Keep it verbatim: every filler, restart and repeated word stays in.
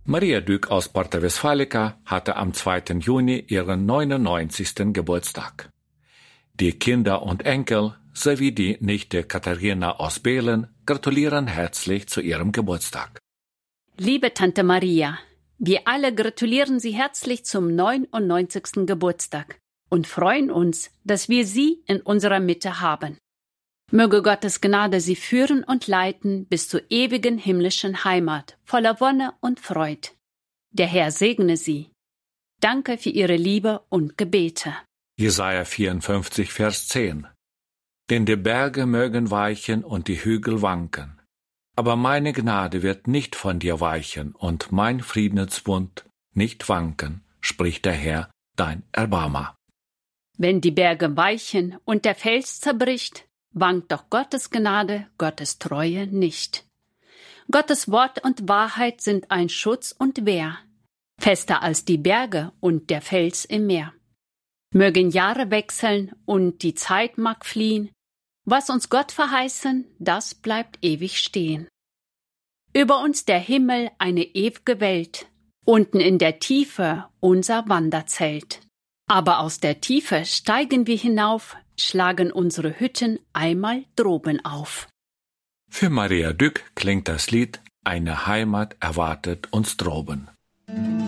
Maria Dück aus Porta Westfalica hatte am zweiten Juni ihren neunundneunzigsten Geburtstag. Die Kinder und Enkel sowie die Nichte Katharina aus Behlen gratulieren herzlich zu ihrem Geburtstag. Liebe Tante Maria, wir alle gratulieren Sie herzlich zum neunundneunzigsten Geburtstag und freuen uns, dass wir Sie in unserer Mitte haben. Möge Gottes Gnade Sie führen und leiten bis zur ewigen himmlischen Heimat, voller Wonne und Freud. Der Herr segne Sie. Danke für Ihre Liebe und Gebete. Jesaja vierundfünfzig, Vers zehn. Denn die Berge mögen weichen und die Hügel wanken. Aber meine Gnade wird nicht von dir weichen und mein Friedensbund nicht wanken, spricht der Herr, dein Erbarmer. Wenn die Berge weichen und der Fels zerbricht, wankt doch Gottes Gnade, Gottes Treue nicht. Gottes Wort und Wahrheit sind ein Schutz und Wehr, fester als die Berge und der Fels im Meer. Mögen Jahre wechseln und die Zeit mag fliehen, was uns Gott verheißen, das bleibt ewig stehen. Über uns der Himmel eine ew'ge Welt, unten in der Tiefe unser Wanderzelt. Aber aus der Tiefe steigen wir hinauf, schlagen unsere Hütten einmal droben auf. Für Maria Dück klingt das Lied »Eine Heimat erwartet uns droben«.